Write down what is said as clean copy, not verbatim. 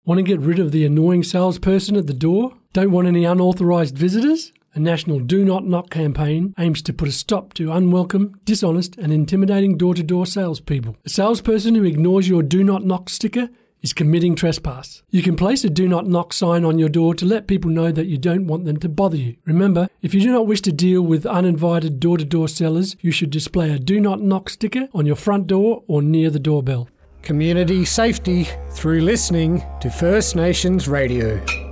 Want to get rid of the annoying salesperson at the door? Don't want any unauthorised visitors? A national Do Not Knock campaign aims to put a stop to unwelcome, dishonest and intimidating door-to-door salespeople. A salesperson who ignores your Do Not Knock sticker is committing trespass. You can place a Do Not Knock sign on your door to let people know that you don't want them to bother you. Remember, if you do not wish to deal with uninvited door-to-door sellers, you should display a Do Not Knock sticker on your front door or near the doorbell. Community safety through listening to First Nations Radio.